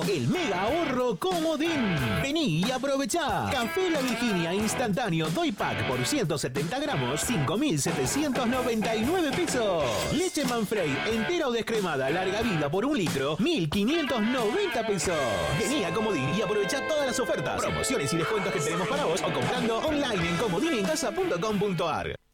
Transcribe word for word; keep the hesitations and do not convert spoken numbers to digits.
el mega ahorro Comodín. Vení y aprovechá. Café La Virginia instantáneo Doy Pack por ciento setenta gramos, cinco mil setecientos noventa y nueve pesos. Leche Manfrey entera o descremada larga vida por un litro, mil quinientos noventa pesos. Vení a Comodín y aprovechá todas las ofertas, promociones y descuentos que tenemos para vos o comprando online en comodinencasa punto com punto ar.